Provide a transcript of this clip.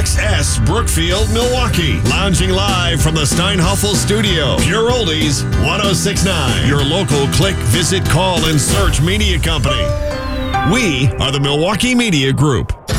KXS Brookfield, Milwaukee. Lounging live from the Steinhoffel Studio. Pure Oldies 1069. Your local click, visit, call, and search media company. We are the Milwaukee Media Group.